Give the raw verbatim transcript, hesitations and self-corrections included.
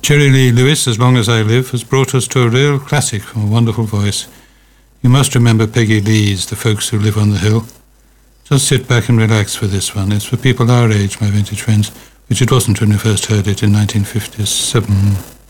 Jerry Lee Lewis, As Long As I Live, has brought us to a real classic from a wonderful voice. You must remember Peggy Lee's The Folks Who Live on the Hill. Just sit back and relax for this one. It's for people our age, my vintage friends, which it wasn't when we first heard it in nineteen fifty-seven.